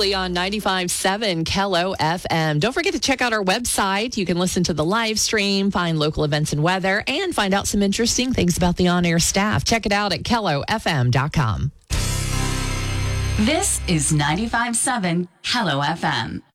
Julie on 95.7 Kello FM. Don't forget to check out our website. You can listen to the live stream, find local events and weather, and find out some interesting things about the on-air staff. Check it out at kellofm.com. This is 95.7 Kello FM.